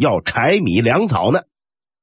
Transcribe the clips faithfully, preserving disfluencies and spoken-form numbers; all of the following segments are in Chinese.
要柴米粮草呢。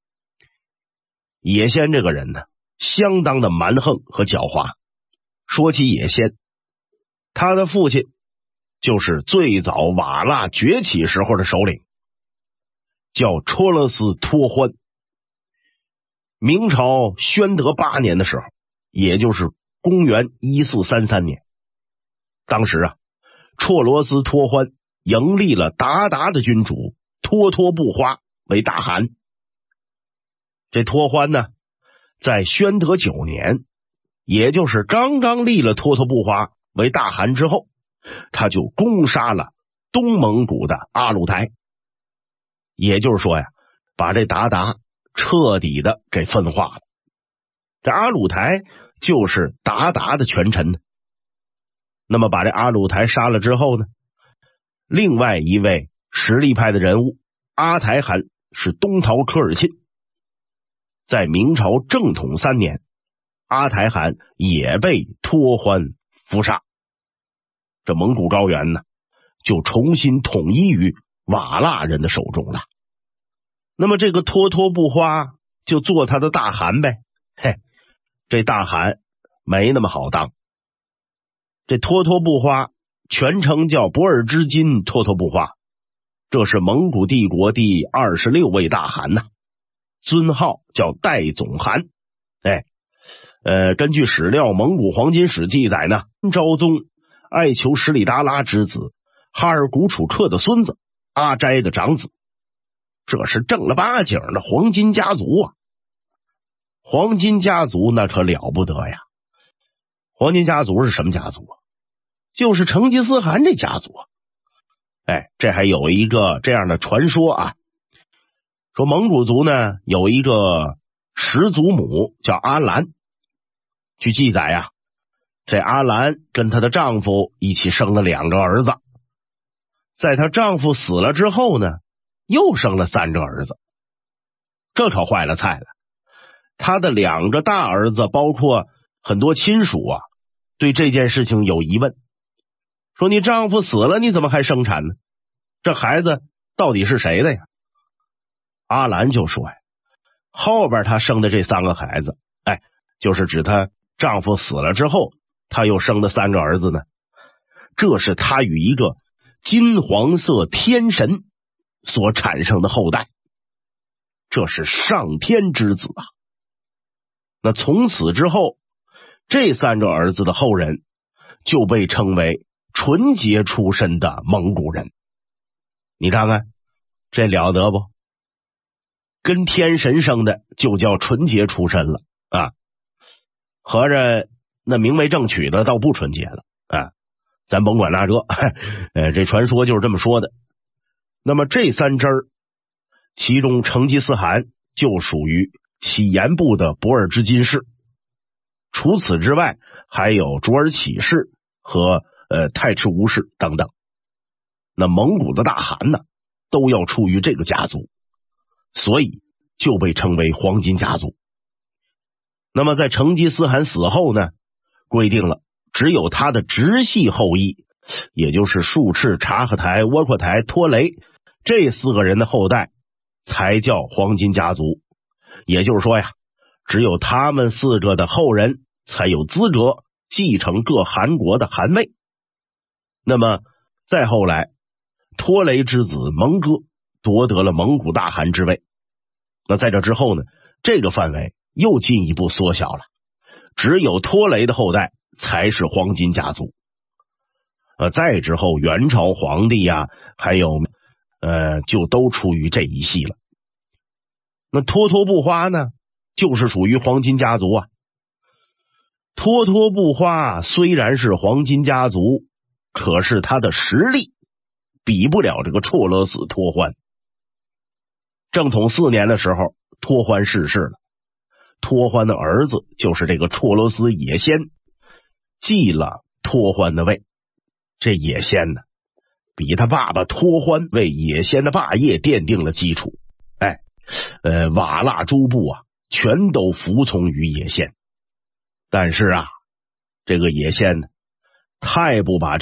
野仙这个人呢，相当的蛮横和狡猾。说起野仙，他的父亲就是最早瓦剌崛起时候的首领，叫戳勒斯托欢。明朝宣德八年的时候，也就是公元一四三三年，当时啊，戳勒斯托欢迎立了鞑靼的君主脱脱不花为大汗。这托欢呢，在宣德九年，也就是刚刚立了脱脱不花为大汗之后，他就攻杀了东蒙古的阿鲁台，也就是说呀，把这鞑靼彻底的给分化了。这阿鲁台就是鞑靼的权臣呢。那么把这阿鲁台杀了之后呢，另外一位实力派的人物阿台汗是东逃科尔沁。在明朝正统三年，阿台汗也被托欢伏杀，这蒙古高原呢，就重新统一于瓦剌人的手中了。那么这个脱脱不花就做他的大汗呗。嘿，这大汗没那么好当。这脱脱不花全称叫博尔之金脱脱不花，这是蒙古帝国第二十六位大汗呐，尊号叫代总汗。哎，呃，根据史料《蒙古黄金史》记载呢，昭宗爱求什里达拉之子哈尔古楚克的孙子阿斋的长子，这是正儿八经的黄金家族啊！黄金家族那可了不得呀！黄金家族是什么家族啊？就是成吉思汗这家族啊！哎，这还有一个这样的传说啊，说蒙古族呢有一个始祖母叫阿兰。据记载呀、啊，这阿兰跟她的丈夫一起生了两个儿子，在她丈夫死了之后呢，又生了三个儿子。这可坏了菜了，她的两个大儿子包括很多亲属啊，对这件事情有疑问，说你丈夫死了，你怎么还生产呢？这孩子到底是谁的呀？阿兰就说呀，后边她生的这三个孩子，哎，就是指她丈夫死了之后，她又生的三个儿子呢，这是她与一个金黄色天神所产生的后代，这是上天之子啊。那从此之后，这三个儿子的后人就被称为纯洁出身的蒙古人。你看看这了得不？跟天神生的就叫纯洁出身了啊！合着那明媒正娶的倒不纯洁了啊！咱甭管那这，呃，这传说就是这么说的。那么这三支儿，其中成吉思汗就属于乞颜部的博尔之金氏，除此之外还有卓尔乞氏和呃太赤乌氏等等。那蒙古的大汗呢，都要出于这个家族，所以就被称为黄金家族。那么在成吉思汗死后呢，规定了只有他的直系后裔，也就是术赤、察合台、窝阔台、拖雷这四个人的后代才叫黄金家族。也就是说呀，只有他们四个的后人才有资格继承各汗国的汗位。那么再后来，拖雷之子蒙哥夺得了蒙古大汗之位。那在这之后呢，这个范围又进一步缩小了，只有拖雷的后代才是黄金家族。呃，再之后元朝皇帝呀、啊，还有呃，就都出于这一系了。那脱脱不花呢，就是属于黄金家族啊。脱脱不花虽然是黄金家族，可是他的实力比不了这个绰勒死脱欢。正统四年的时候，脱欢逝世了，脱欢的儿子就是这个绰勒斯野先继了脱欢的位。这野先呢，比他爸爸脱欢为野先的霸业奠定了基础。哎，呃，瓦剌诸部啊，全都服从于野先。但是啊，这个野先呢，太不把